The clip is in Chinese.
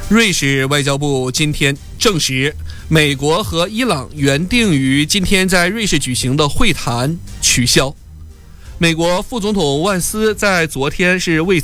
瑞士外交部今天证实，美国和伊朗原定于今天在瑞士举行的会谈取消。美国副总统万斯在昨天是为